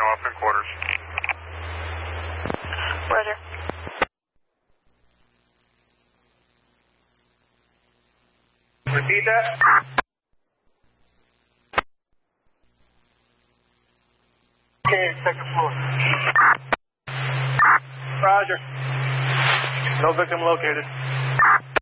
off in quarters. Roger. Repeat that. Okay, second floor. Roger. No victim located.